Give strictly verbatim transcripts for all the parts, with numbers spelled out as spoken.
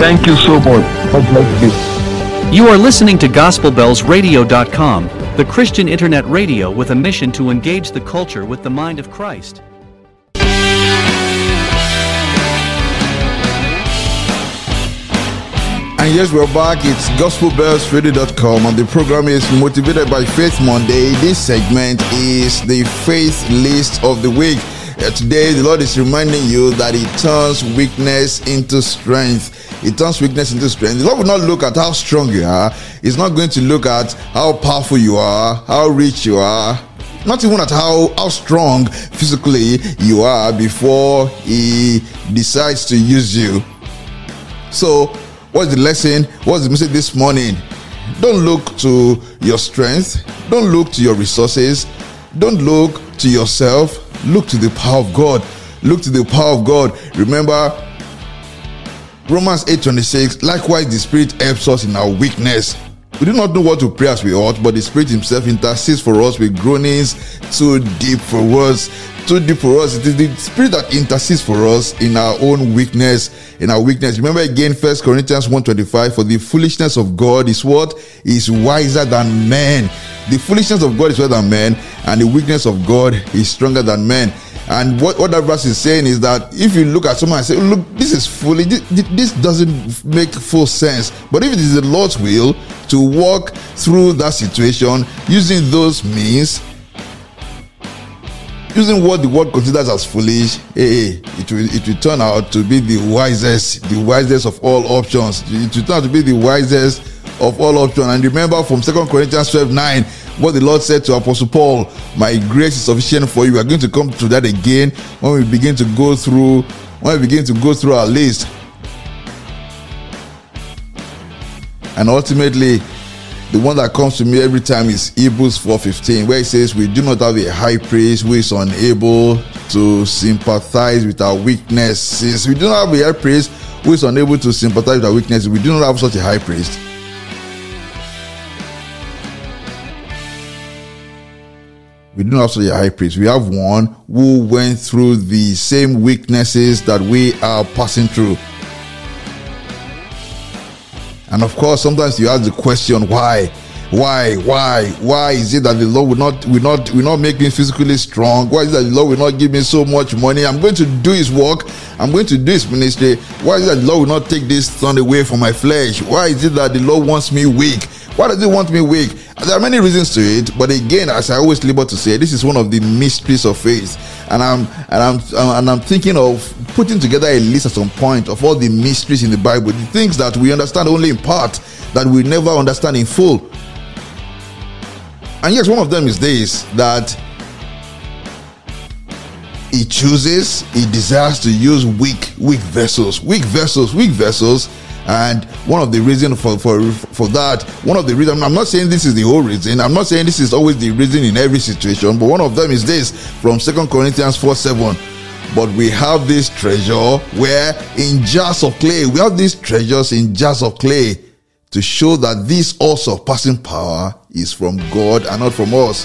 Thank you so much. God bless you. You are listening to Gospel Bells Radio dot com, the Christian internet radio with a mission to engage the culture with the mind of Christ. And yes, we're back. It's Gospel Bells Radio dot com, and the program is Motivated by Faith Monday. This segment is the Faith List of the Week. Uh, today, the Lord is reminding you that He turns weakness into strength. He turns weakness into strength. The Lord will not look at how strong you are. He's not going to look at how powerful you are, how rich you are, not even at how, how strong physically you are before He decides to use you. So, what's the lesson? What's the message this morning? Don't look to your strength. Don't look to your resources. Don't look to yourself. Look to the power of God. Look to the power of God. Remember, Romans eight twenty-six, likewise the Spirit helps us in our weakness. We do not know what to pray as we ought, but the Spirit Himself intercedes for us with groanings too deep for words. Too deep for us. It is the Spirit that intercedes for us in our own weakness. In our weakness. Remember again, First Corinthians one twenty-five, for the foolishness of God is what? Is wiser than men. The foolishness of God is wiser than men, and the weakness of God is stronger than men. And what, what that verse is saying is that if you look at someone and say, look, this is foolish, this, this doesn't make full sense. But if it is the Lord's will to walk through that situation using those means, using what the world considers as foolish, hey, it will it will turn out to be the wisest, the wisest of all options. It will turn out to be the wisest of all options. And remember from Second Corinthians twelve nine, what the Lord said to Apostle Paul, my grace is sufficient for you. We are going to come to that again when we begin to go through, when we begin to go through our list. And ultimately, the one that comes to me every time is Hebrews four fifteen, where it says, we do not have a high priest who is unable to sympathize with our weaknesses. We do not have a high priest who is unable to sympathize with our weaknesses. We do not have such a high priest. We do not have such a high priest. We have one who went through the same weaknesses that we are passing through. And of course, sometimes you ask the question, why? Why? Why? Why is it that the Lord will not will not will not make me physically strong? Why is it that the Lord will not give me so much money? I'm going to do His work. I'm going to do His ministry. Why is it that the Lord will not take this thorn away from my flesh? Why is it that the Lord wants me weak? Why does He want me weak? There are many reasons to it, but again, as I always labor to say, this is one of the mysteries of faith, and I'm and I'm and I'm thinking of putting together a list at some point of all the mysteries in the Bible, the things that we understand only in part, that we never understand in full. And yes, one of them is this: that He chooses, He desires to use weak, weak vessels, weak vessels, weak vessels. And one of the reasons for, for for that, one of the reasons, I'm not saying this is the whole reason, I'm not saying this is always the reason in every situation, but one of them is this, from Second Corinthians four seven. But we have this treasure where in jars of clay, we have these treasures in jars of clay to show that this all surpassing power is from God and not from us.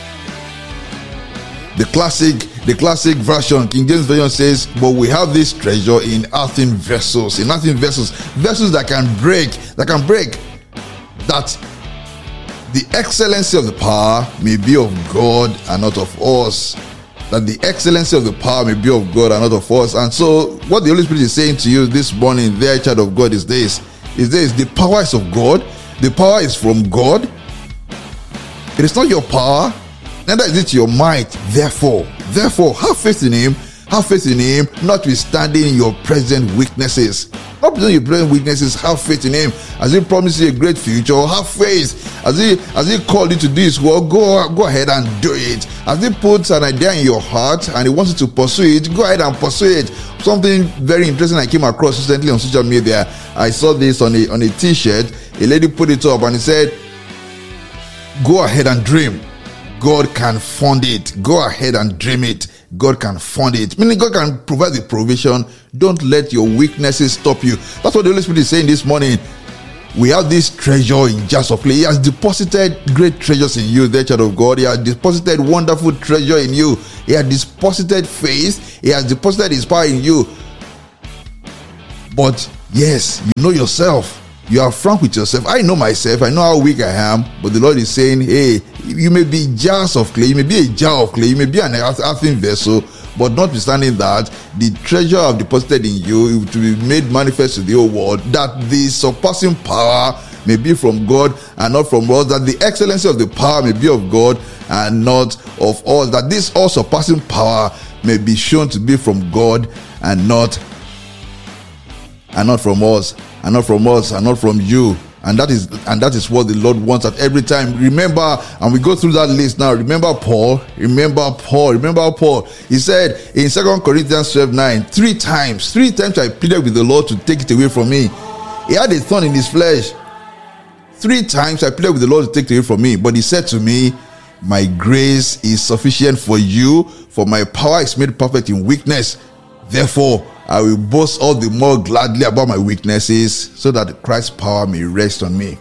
The classic, the classic version, King James Version says, but we have this treasure in earthen vessels, in earthen vessels, vessels that can break, that can break, that the excellency of the power may be of God and not of us. That the excellency of the power may be of God and not of us. And so, what the Holy Spirit is saying to you this morning, dear child of God, is this: is this the power is of God, the power is from God. It is not your power, neither is it your might. Therefore, therefore, have faith in Him. Have faith in Him, notwithstanding your present weaknesses. Notwithstanding your present weaknesses, have faith in Him. As He promises you a great future, have faith. As He as He called you to do His work, go go ahead and do it. As He puts an idea in your heart and He wants you to pursue it, go ahead and pursue it. Something very interesting I came across recently on social media. I saw this on a on a T-shirt. A lady put it up and it said, "Go ahead and dream. God can fund it. Go ahead and dream it. God can fund it." Meaning God can provide the provision. Don't let your weaknesses stop you. That's what the Holy Spirit is saying this morning. We have this treasure in jars of clay. He has deposited great treasures in you, the child of God. He has deposited wonderful treasure in you. He has deposited faith. He has deposited His power in you. But Yes, you know yourself. You are frank with yourself. I know myself. I know how weak I am. But the Lord is saying, hey, you may be jars of clay. You may be a jar of clay. You may be an earthen vessel. But notwithstanding that, the treasure I've deposited in you to be made manifest to the whole world, that the surpassing power may be from God and not from us, that the excellency of the power may be of God and not of us, that this all surpassing power may be shown to be from God and not and not from us, and not from us, and not from you. And that is and that is what the Lord wants at every time. Remember, and we go through that list now. Remember Paul, remember Paul, remember Paul. He said in Second Corinthians twelve nine, three times, three times I pleaded with the Lord to take it away from me. He had a thorn in his flesh. Three times I pleaded with the Lord to take it away from me. But he said to me, my grace is sufficient for you, for my power is made perfect in weakness. Therefore, I will boast all the more gladly about my weaknesses, so that Christ's power may rest on me.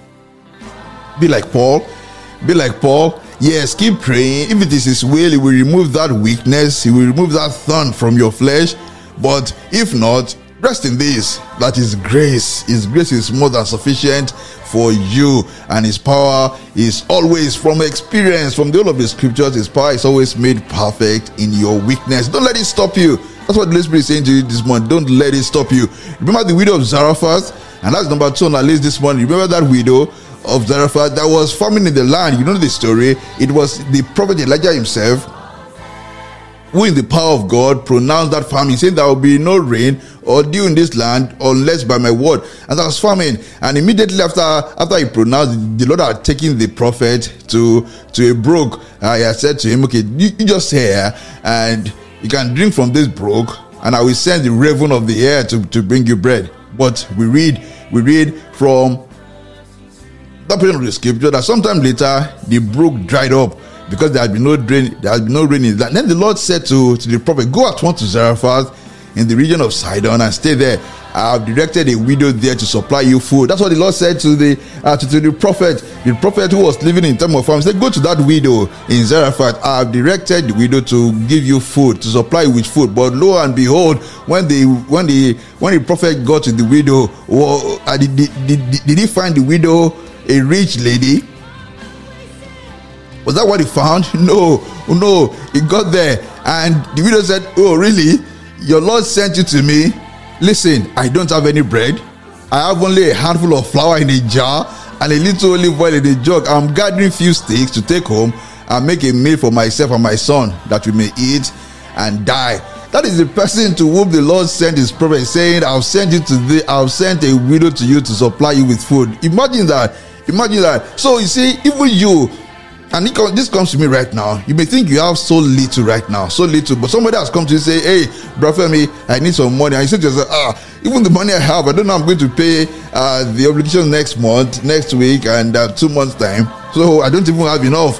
Be like Paul. Be like Paul. Yes, keep praying. If it is his will, he will remove that weakness. He will remove that thorn from your flesh. But if not, rest in this, that his grace, his grace is more than sufficient for you, and his power is always, from experience, from the whole of the scriptures, his power is always made perfect in your weakness. Don't let it stop you. That's what the Holy Spirit is saying to you this morning. Don't let it stop you. Remember the widow of Zarephath, and that's number two on our list this morning. Remember that widow of Zarephath that was farming in the land. You know the story. It was the prophet Elijah himself who, in the power of God, pronounced that famine, saying there will be no rain or dew in this land unless by my word. And that was famine. And immediately after after he pronounced, the Lord had taken the prophet to to a brook. Uh, he had said to him, okay, you, you just here and you can drink from this brook, and I will send the raven of the air to, to bring you bread. But we read, we read from that portion of the scripture that sometime later the brook dried up because there had been no rain, there had been no rain in that. Then the Lord said to, to the prophet, go at once to Zarephath in the region of Sidon and stay there. I have directed a widow there to supply you food. That's what the Lord said to the uh, to, to the prophet. The prophet who was living in time of famine said, go to that widow in Zarephath. I have directed the widow to give you food, to supply you with food. But lo and behold, when the when the when the prophet got to the widow, well, uh, did, did, did, did he find the widow a rich lady? Was that what he found? No, no. He got there and the widow said, oh really? Your Lord sent you to me. Listen, I don't have any bread. I have only a handful of flour in a jar and a little olive oil in a jug. I'm gathering few sticks to take home and make a meal for myself and my son, that we may eat and die. That is the person to whom the Lord sent his prophet, saying, I'll send you to the I'll send a widow to you to supply you with food. Imagine that. Imagine that. So you see, even you, and it, this comes to me right now. You may think you have so little right now, so little, but somebody has come to you and say, hey, brother Femi, I need some money. And you say to yourself, ah, even the money I have, I don't know I'm going to pay uh, the obligation next month, next week, and uh, two months' time. So I don't even have enough.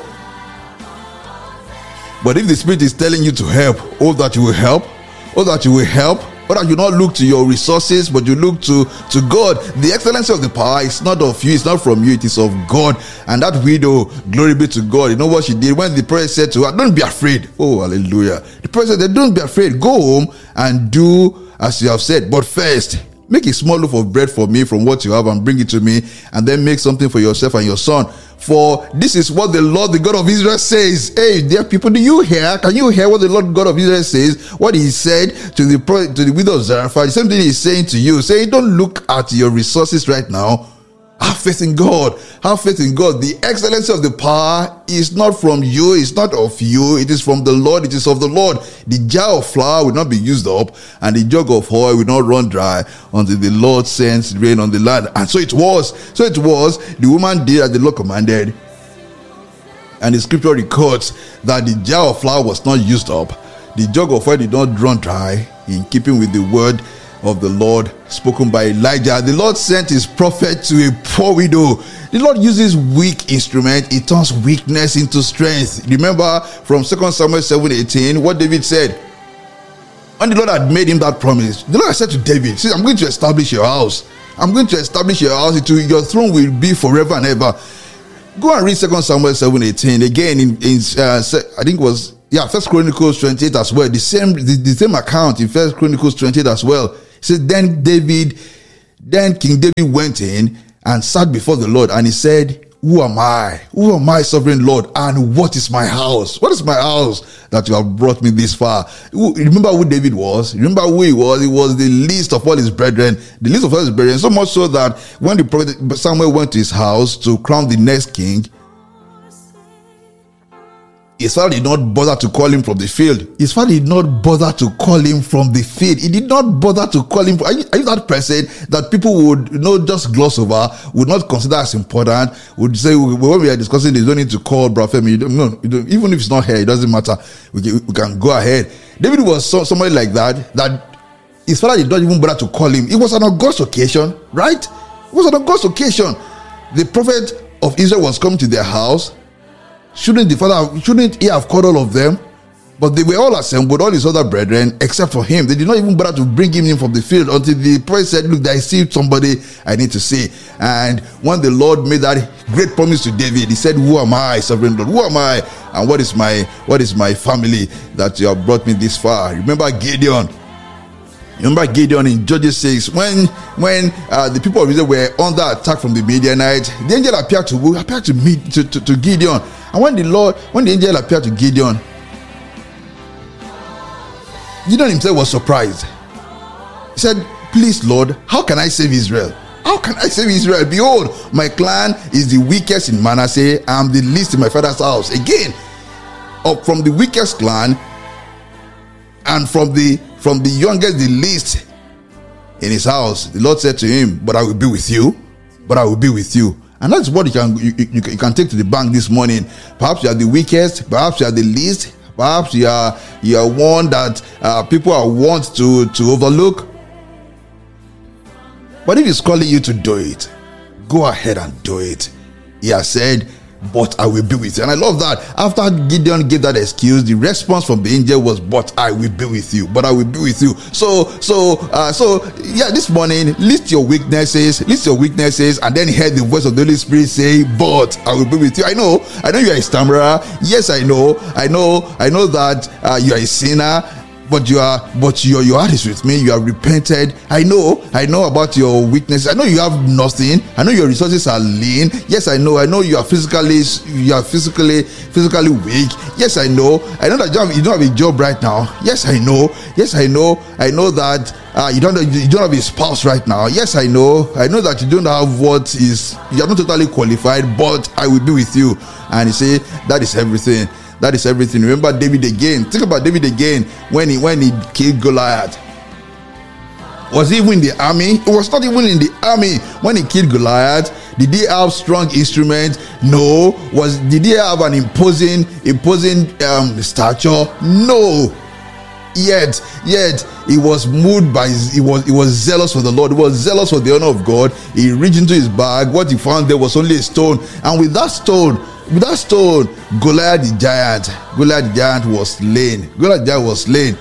But if the Spirit is telling you to help, oh, that you will help, oh, that you will help, or that you not look to your resources, but you look to, to God. The excellency of the power is not of you, it's not from you, it is of God. And that widow, glory be to God. You know what she did? When the prophet said to her, don't be afraid. Oh, hallelujah. The prophet said, don't be afraid. Go home and do as you have said. But first, make a small loaf of bread for me from what you have and bring it to me, and then make something for yourself and your son. For this is what the Lord, the God of Israel says. Hey, dear people, do you hear? Can you hear what the Lord God of Israel says? What he said to the to the widow of Zarephath. The same thing he's saying to you. Saying, don't look at your resources right now. Have faith in God. Have faith in God. The excellency of the power is not from you. It's not of you. It is from the Lord. It is of the Lord. The jar of flour will not be used up, and the jug of oil will not run dry until the Lord sends rain on the land. And so it was. So it was. The woman did as the Lord commanded. And the scripture records that the jar of flour was not used up. The jug of oil did not run dry, in keeping with the word of the Lord spoken by Elijah. The Lord sent his prophet to a poor widow. The Lord uses weak instrument. He turns weakness into strength. Remember from Second Samuel seven eighteen what David said when the Lord had made him that promise. The Lord had said to David, see, I'm going to establish your house. I'm going to establish your house. It will, your throne will be forever and ever. Go and read Second Samuel seven eighteen again. In, in uh, I think it was yeah First Chronicles twenty-eight as well. The same the, the same account in First Chronicles twenty-eight as well. It says, then David Then King David went in and sat before the Lord, and he said, who am I? Who am I, sovereign Lord? And what is my house? What is my house that you have brought me this far? Remember who David was? Remember who he was? He was the least of all his brethren. The least of all his brethren. So much so that when the prophet Samuel went to his house to crown the next king, his father did not bother to call him from the field. His father did not bother to call him from the field. He did not bother to call him. Are you, are you that person that people would, you know, just gloss over, would not consider as important, would say, when we are discussing this, you don't need to call Brafemi. You don't, no, you don't, even if it's not here, it doesn't matter. We can, we can go ahead. David was so, somebody like that, that his father did not even bother to call him. It was an august occasion, right? It was an august occasion. The prophet of Israel was coming to their house. Shouldn't the father, shouldn't he have called all of them? But they were all assembled, all his other brethren, except for him. They did not even bother to bring him in from the field until the prophet said, look, I see somebody I need to see. And when the Lord made that great promise to David, he said, who am I, sovereign Lord? Who am I? And what is my, what is my family that you have brought me this far? Remember Gideon. Remember Gideon in Judges six, when when uh, the people of Israel were under attack from the Midianites, the angel appeared to appeared to meet to, to, to Gideon. And when the Lord, when the angel appeared to Gideon, Gideon himself was surprised. He said, please, Lord, how can I save Israel? How can I save Israel? Behold, my clan is the weakest in Manasseh. I am the least in my father's house. Again, up from the weakest clan, and from the from the youngest, the least in his house. The Lord said to him, but I will be with you. But I will be with you. And that's what you can you, you, you can take to the bank this morning. Perhaps you are the weakest. Perhaps you are the least. Perhaps you are you are one that uh, people are want to to overlook. But if he's calling you to do it, go ahead and do it. He has said, but I will be with you. And I love that. After Gideon gave that excuse, the response from the angel was, but I will be with you. But I will be with you. So, so, uh, so, yeah, this morning, list your weaknesses, list your weaknesses, and then hear the voice of the Holy Spirit say, but I will be with you. I know, I know you are a stammerer. Yes, I know, I know, I know that uh, you are a sinner. But you are, but your your heart is with me. You have repented. I know, I know about your weaknesses. I know you have nothing. I know your resources are lean. Yes, I know. I know you are physically, you are physically, physically weak. Yes, I know. I know that you, have, you don't have a job right now. Yes, I know. Yes, I know. I know that uh, you don't you don't have a spouse right now. Yes, I know. I know that you don't have what is. You are not totally qualified. But I will be with you. And he say that is everything. That is everything. Remember David again. Think about David again when he when he killed Goliath. Was he even in the army? It was not even in the army when he killed Goliath. Did he have strong instruments? No. Was did he have an imposing imposing um, stature? No. Yet, yet he was moved by he was he was zealous for the Lord. He was zealous for the honor of God. He reached into his bag. What he found there was only a stone, and with that stone, with that stone, Goliath the giant, Goliath the giant was slain. Goliath the giant was slain.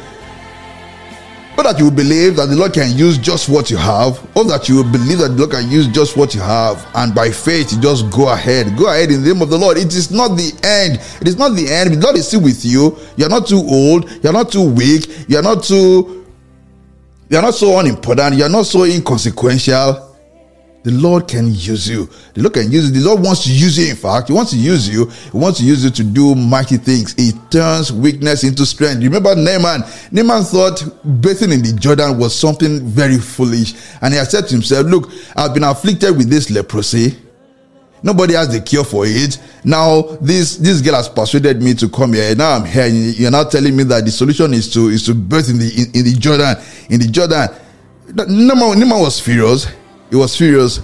But that you will believe that the Lord can use just what you have, or that you will believe that the Lord can use just what you have, and by faith you just go ahead. Go ahead in the name of the Lord. It is not the end. It is not the end. The Lord is still with you. You are not too old. You are not too weak. You are not too. You are not so unimportant. You are not so inconsequential. The Lord can use you. The Lord can use you. The Lord wants to use you. In fact, He wants to use you. He wants to use you to do mighty things. He turns weakness into strength. Remember Naaman? Naaman thought bathing in the Jordan was something very foolish. And he had said to himself, look, I've been afflicted with this leprosy. Nobody has the cure for it. Now, this this girl has persuaded me to come here. Now I'm here. And you're now telling me that the solution is to is to bathe in the in, in the Jordan. In the Jordan. Naaman, Naaman was furious. He was furious.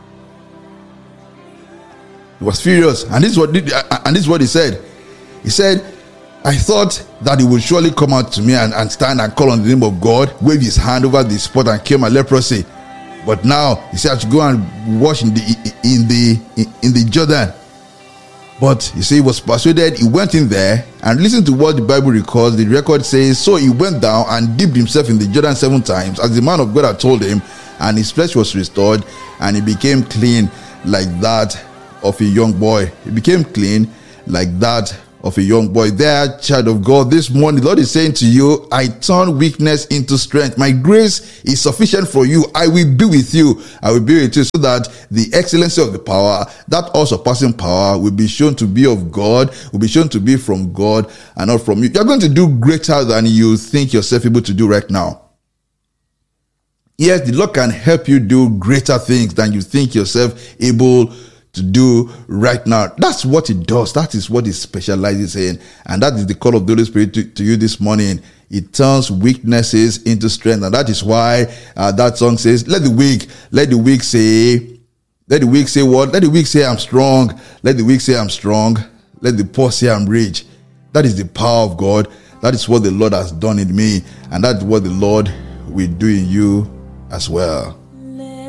He was furious. And this is what did, and this is what he said. He said, I thought that he would surely come out to me and, and stand and call on the name of God, wave his hand over the spot and cure my leprosy. But now he said I should go and wash in the in the in, in the Jordan. But you see, he was persuaded. He went in there, and listen to what the Bible records. The record says, so he went down and dipped himself in the Jordan seven times, as the man of God had told him, and his flesh was restored, and he became clean like that of a young boy. He became clean like that of a young boy. There, child of God, this morning, the Lord is saying to you, I turn weakness into strength. My grace is sufficient for you. I will be with you. I will be with you so that the excellency of the power, that all surpassing power, will be shown to be of God, will be shown to be from God and not from you. You're going to do greater than you think yourself able to do right now. Yes, the Lord can help you do greater things than you think yourself able to do right now. That's what it does. That is what it specializes in. And that is the call of the Holy Spirit to, to you this morning. It turns weaknesses into strength. And that is why uh, that song says, let the weak, let the weak say, let the weak say what? Let the weak say I'm strong. Let the weak say I'm strong. Let the poor say I'm rich. That is the power of God. That is what the Lord has done in me. And that's what the Lord will do in you as well.